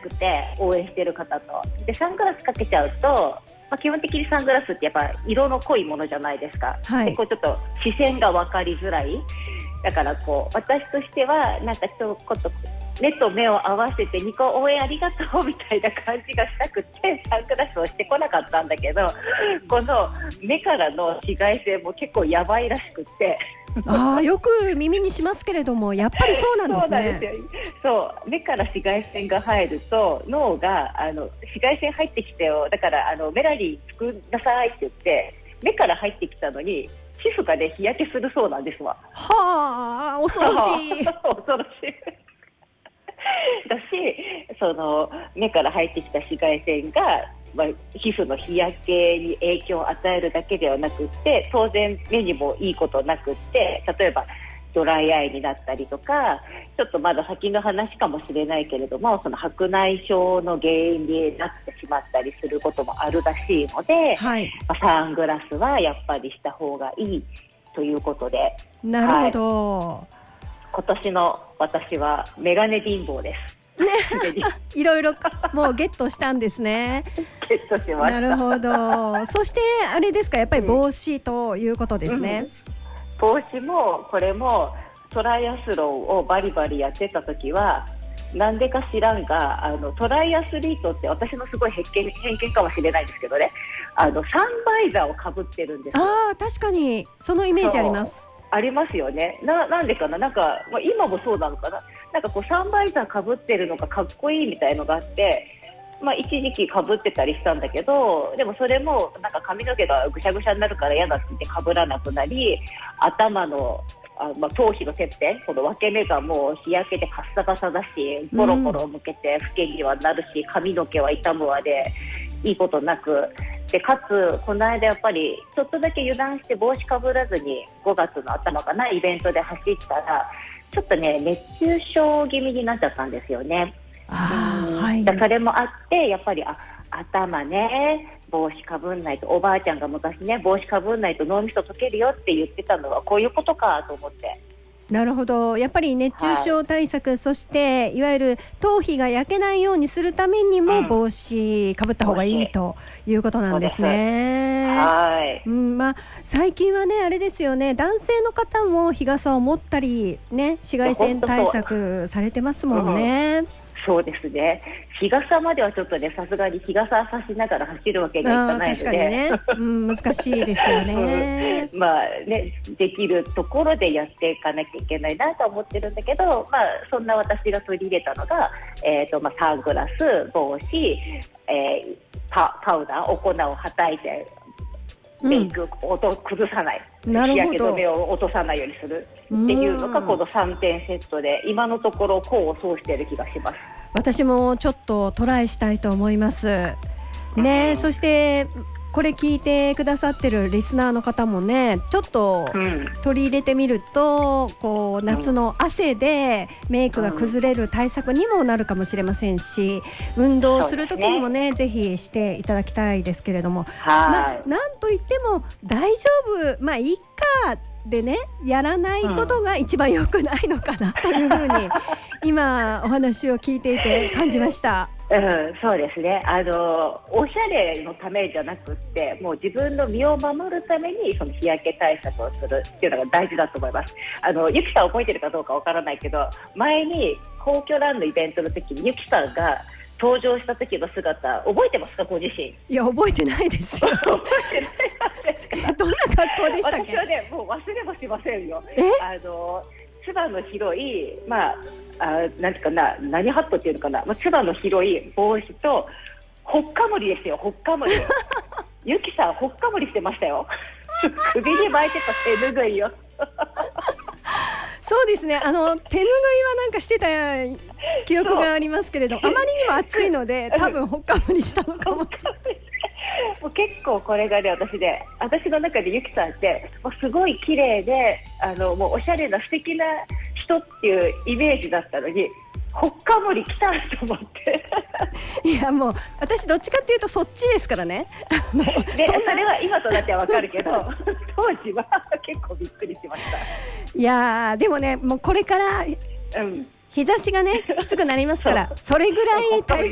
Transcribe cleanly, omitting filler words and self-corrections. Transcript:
くて応援してる方とでサングラスかけちゃうと、基本的にサングラスってやっぱ色の濃いものじゃないですか、 はい、 でこうちょっと視線が分かりづらい。だからこう私としてはなんかちょっと目と目を合わせてニコ応援ありがとうみたいな感じがしたくてサングラスをしてこなかったんだけど、この目からの紫外線も結構やばいらしくてよく耳にしますけれどもやっぱりそうなんですね。 そうなんですよ。そう目から紫外線が入ると脳が紫外線入ってきてよだからメラニン作んなさいって言って目から入ってきたのに皮膚がね日焼けするそうなんですわ。 はあ恐ろしい恐ろしいだしその目から入ってきた紫外線が、皮膚の日焼けに影響を与えるだけではなくって当然目にもいいことなくって例えばドライアイになったりとかちょっとまだ先の話かもしれないけれどもその白内障の原因になってしまったりすることもあるらしいので、 はい、 サングラスはやっぱりした方がいいということで。 なるほど、 今年の私はメガネ貧乏ですねいろいろもうゲットしたんですねゲットしました。 なるほど。そしてあれですかやっぱり帽子ということですね、 帽子もこれもトライアスロンをバリバリやってた時はなんでか知らんがトライアスリートって私のすごい偏見かもしれないんですけどねサンバイザーをかぶってるんですよ。 確かにそのイメージあります。 ありますよね。なんでかな、なんか、今もそうなのかな、なんかこうサンバイザーかぶってるのがかっこいいみたいのがあって、一時期かぶってたりしたんだけど、でもそれもなんか髪の毛がぐしゃぐしゃになるから嫌だって言ってかぶらなくなり、頭の頭皮のてっぺん、この分け目がもう日焼けでカッサカサだし、ボロボロむけて老けにはなるし、髪の毛は傷むわでいいことなくで、かつこの間やっぱりちょっとだけ油断して帽子かぶらずに5月の頭かなイベントで走ったらちょっとね熱中症気味になっちゃったんですよね。 はい、 それもあってやっぱり頭ね帽子かぶんないと、おばあちゃんが昔ね帽子かぶんないと脳みそ溶けるよって言ってたのはこういうことかと思って。 なるほど。やっぱり熱中症対策、そしていわゆる頭皮が焼けないようにするためにも帽子かぶった方がいいということなんですね。 はい、 最近はねあれですよね、男性の方も日傘を持ったりね紫外線対策されてますもんね。 そうですね。日傘まではちょっとねさすがに日傘差しながら走るわけにはいかないので確かにね、難しいですよねできるところでやっていかなきゃいけないなと思ってるんだけど、そんな私が取り入れたのが、サングラス、帽子、パウダー、お粉をはたいてメイクを崩さない、日焼け止めを落とさないようにするっていうのがこの3点セットで今のところ功を奏している気がします。 私もちょっとトライしたいと思いますね。そしてこれ聞いてくださってるリスナーの方もねちょっと取り入れてみるとこう夏の汗でメイクが崩れる対策にもなるかもしれませんし、運動する時にもねぜひしていただきたいですけれども、なんといっても大丈夫いっかでねやらないことが一番良くないのかなというふうに今お話を聞いていて感じました。 そうですね。おしゃれのためじゃなくってもう自分の身を守るためにその日焼け対策をするっていうのが大事だと思います。ゆきさん覚えてるかどうかわからないけど、前に皇居ランのイベントの時にゆきさんが登場した時の姿覚えてますか、ご自身。 いや覚えてないですよ覚えてないどんな格好でしたっけ。 私はねもう忘れもしませんよ。つばの広いなんていうかな、何ハットっていうのかな、つばの広い帽子とほっかむりですよ、ほっかむりゆきさんほっかむりしてましたよ首に巻いてた手ぬぐいよそうですね、手ぬぐいはなんかしてた記憶がありますけれど、あまりにも暑いので多分ほっかむりしたのかもしれないもう結構これがね私の中でゆきさんってもうすごい綺麗でもうおしゃれな素敵な人っていうイメージだったのにほっかむり来たと思っていやもう私どっちかっていうとそっちですからねでそれは今となってはわかるけど当時は結構びっくりしました。 いやでもねもうこれから日差しがねきつくなりますからそれぐらい対